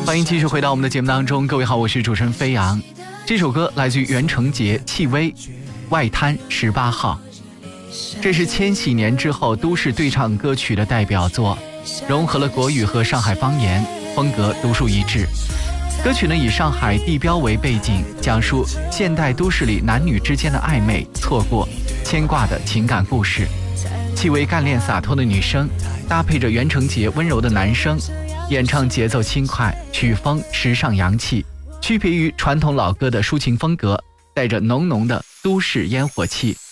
欢迎继续回到我们的节目当中，各位好，我是主持人飞扬。这首歌来自于袁成杰、戚薇，外滩18号。这是千禧年之后都市对唱歌曲的代表作，融合了国语和上海方言，风格独树一帜。歌曲呢以上海地标为背景，讲述现代都市里男女之间的暧昧、错过、牵挂的情感故事。戚薇干练洒脱的女声，搭配着袁成杰温柔的男声，演唱节奏轻快，曲风时尚洋气，区别于传统老歌的抒情风格，带着浓浓的都市烟火气。